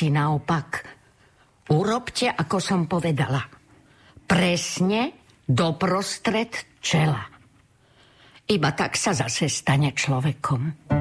si naopak. Urobte, ako som povedala. Presne doprostred čela. Iba tak sa zase stane človekom.